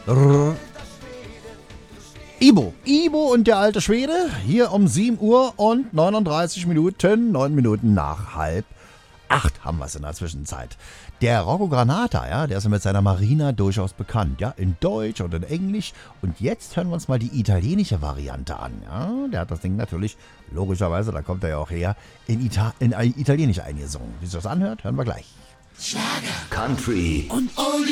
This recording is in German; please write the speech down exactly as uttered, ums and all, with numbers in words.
Rrr. Ibo, Ibo und der alte Schwede, hier um sieben Uhr und neununddreißig Minuten, neun Minuten nach halb acht haben wir es in der Zwischenzeit. Der Rocco Granata, ja, der ist mit seiner Marina durchaus bekannt, ja, in Deutsch und in Englisch. Und jetzt hören wir uns mal die italienische Variante an, ja. Der hat das Ding natürlich, logischerweise, da kommt er ja auch her, in, Ita- in Italienisch eingesungen. Wie sich das anhört, hören wir gleich. Schlager, Country und Oldie.